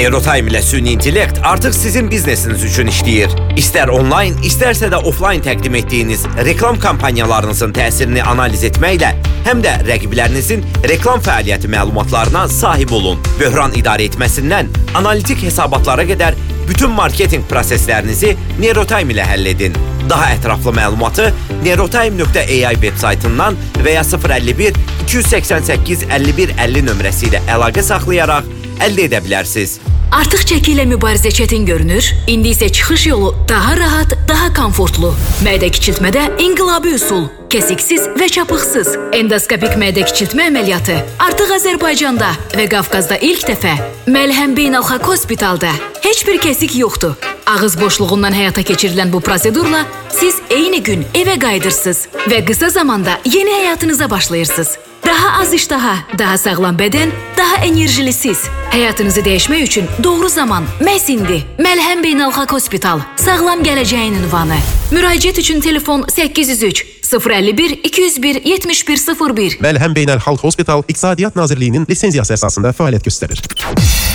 Neurotime ilə süni intellekt artıq sizin biznesiniz üçün işləyir. İstər onlayn, istərsə də offlayn təqdim etdiyiniz reklam kampanyalarınızın təsirini analiz etməklə həm də rəqiblərinizin reklam fəaliyyəti məlumatlarına sahib olun. Böhran idarə etməsindən analitik hesabatlara qədər bütün marketinq proseslərinizi Neurotime ilə həll edin. Daha ətraflı məlumatı neurotime.ai veb-saytından və ya 051 288 51 50 nömrəsi ilə əlaqə saxlayaraq əldə edə bilərsiniz. Artıq çəki ilə mübarizə çətin görünür, indi isə çıxış yolu daha rahat, daha komfortlu. Mədə kiçiltmədə inqilabi üsul, kəsiksiz və çapıqsız endoskopik mədə kiçiltmə əməliyyatı artıq Azərbaycanda və Qafqazda ilk dəfə Məlhəm Beynəlxalq Hospitalda. Heç bir kəsik yoxdur. Ağız boşluğundan həyata keçirilən bu prosedurla siz eyni gün evə qayıdırsınız və qısa zamanda yeni həyatınıza başlayırsınız. Daha az iştaha, daha sağlam bədən, daha enerjili siz. Həyatınızı dəyişmək üçün doğru zaman məhz indi. Məlhəm Beynəlxalq Hospital, sağlam gələcəyin ünvanı. Müraciət üçün telefon 803 051 201 7101. Məlhəm Beynəlxalq Hospital İqtisadiyyat Nazirliyinin lisenziyası əsasında fəaliyyət göstərir.